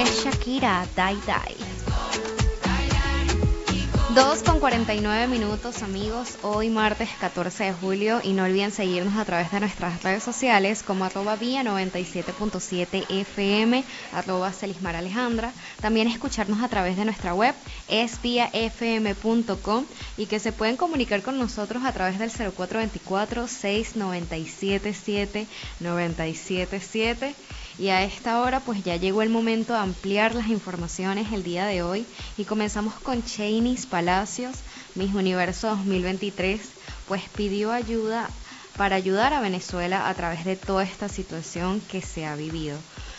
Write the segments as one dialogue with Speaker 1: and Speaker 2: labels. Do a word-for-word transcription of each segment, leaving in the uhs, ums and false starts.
Speaker 1: es Shakira, Die Die. dos con cuarenta y nueve minutos, amigos, hoy martes catorce de julio, y no olviden seguirnos a través de nuestras redes sociales como arroba vía noventa y siete punto siete F M, arroba Celismar Alejandra, también escucharnos a través de nuestra web es vía f m punto com, y que se pueden comunicar con nosotros a través del cero cuatro dos cuatro, seis nueve siete siete, nueve siete siete. Y a esta hora pues ya llegó el momento de ampliar las informaciones el día de hoy, y comenzamos con Chainis Palacios. Miss Universo dos mil veintitrés pues pidió ayuda para ayudar a Venezuela a través de toda esta situación que se ha vivido.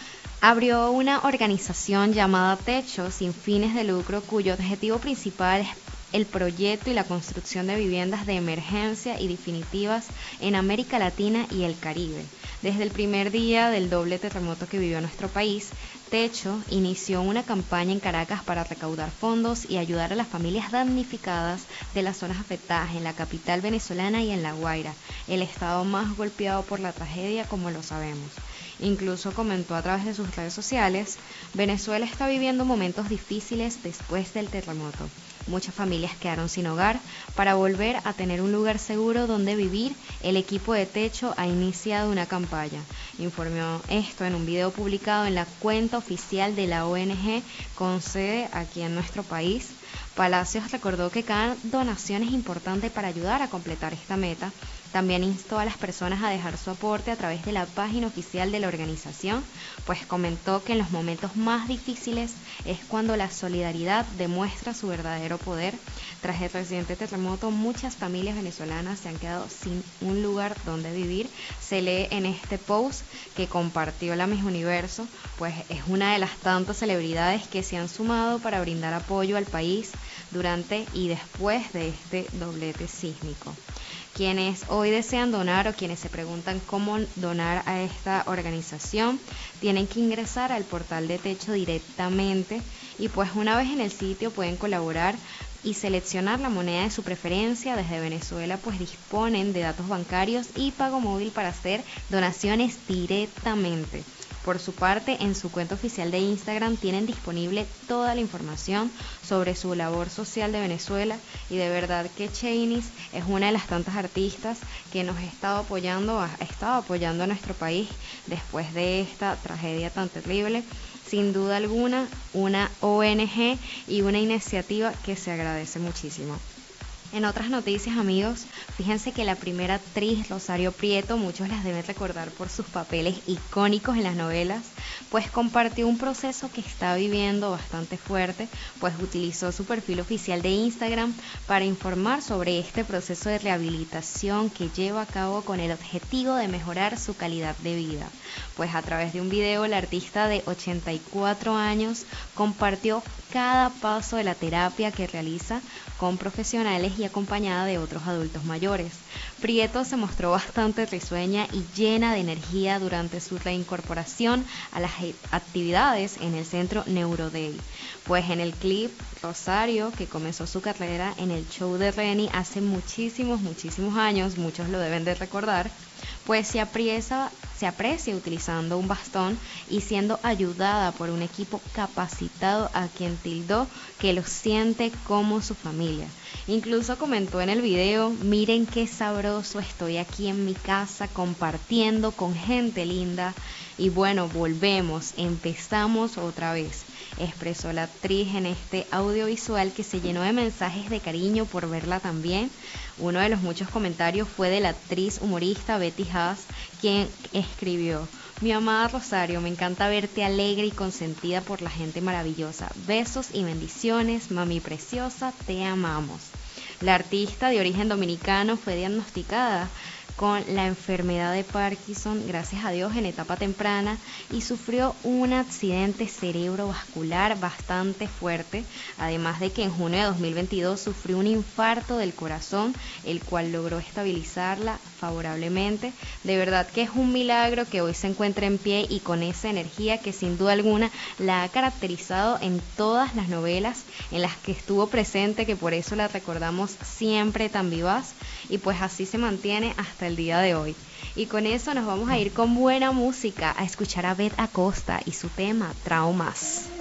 Speaker 1: Abrió una organización llamada Techo sin fines de lucro, cuyo objetivo principal es el proyecto y la construcción de viviendas de emergencia y definitivas en América Latina y el Caribe. Desde el primer día del doble terremoto que vivió nuestro país, Techo inició una campaña en Caracas para recaudar fondos y ayudar a las familias damnificadas de las zonas afectadas en la capital venezolana y en La Guaira, el estado más golpeado por la tragedia, como lo sabemos. Incluso comentó a través de sus redes sociales: Venezuela está viviendo momentos difíciles después del terremoto. Muchas familias quedaron sin hogar. Para volver a tener un lugar seguro donde vivir, el equipo de Techo ha iniciado una campaña. Informó esto en un video publicado en la cuenta oficial de la O N G con sede aquí en nuestro país. Palacios recordó que cada donación es importante para ayudar a completar esta meta. También instó a las personas a dejar su aporte a través de la página oficial de la organización, pues comentó que en los momentos más difíciles es cuando la solidaridad demuestra su verdadero poder. Tras el reciente terremoto, muchas familias venezolanas se han quedado sin un lugar donde vivir. Se lee en este post que compartió la Miss Universo, pues es una de las tantas celebridades que se han sumado para brindar apoyo al país durante y después de este doblete sísmico. Quienes hoy desean donar o quienes se preguntan cómo donar a esta organización, tienen que ingresar al portal de Techo directamente, y pues una vez en el sitio pueden colaborar y seleccionar la moneda de su preferencia. Desde Venezuela pues disponen de datos bancarios y pago móvil para hacer donaciones directamente. Por su parte, en su cuenta oficial de Instagram tienen disponible toda la información sobre su labor social de Venezuela, y de verdad que Chainis es una de las tantas artistas que nos ha estado apoyando, ha estado apoyando a nuestro país después de esta tragedia tan terrible. Sin duda alguna, una O N G y una iniciativa que se agradece muchísimo. En otras noticias, amigos, fíjense que la primera actriz, Rosario Prieto, muchos las deben recordar por sus papeles icónicos en las novelas, pues compartió un proceso que está viviendo bastante fuerte, pues utilizó su perfil oficial de Instagram para informar sobre este proceso de rehabilitación que lleva a cabo con el objetivo de mejorar su calidad de vida. Pues a través de un video, la artista de ochenta y cuatro años compartió cada paso de la terapia que realiza con profesionales y acompañada de otros adultos mayores. Prieto se mostró bastante risueña y llena de energía durante su reincorporación a las actividades en el centro NeuroDay. Pues en el clip, Rosario, que comenzó su carrera en el show de Reni hace muchísimos, muchísimos años, muchos lo deben de recordar, pues se aprecia, se aprecia utilizando un bastón y siendo ayudada por un equipo capacitado a quien tildó que lo siente como su familia. Incluso comentó en el video: miren qué sabroso, estoy aquí en mi casa compartiendo con gente linda, y bueno, volvemos, empezamos otra vez, expresó la actriz en este audiovisual que se llenó de mensajes de cariño por verla también. Uno de los muchos comentarios fue de la actriz humorista Betty Haas, quien escribió: mi amada Rosario, me encanta verte alegre y consentida por la gente maravillosa. Besos y bendiciones, mami preciosa, te amamos. La artista de origen dominicano fue diagnosticada con la enfermedad de Parkinson, gracias a Dios, en etapa temprana, y sufrió un accidente cerebrovascular bastante fuerte, además de que en junio de dos mil veintidós sufrió un infarto del corazón, el cual logró estabilizarla favorablemente. De verdad que es un milagro que hoy se encuentre en pie y con esa energía que sin duda alguna la ha caracterizado en todas las novelas en las que estuvo presente, que por eso la recordamos siempre tan vivaz, y pues así se mantiene hasta el día de hoy. Y con eso nos vamos a ir con buena música a escuchar a Beth Acosta y su tema Traumas.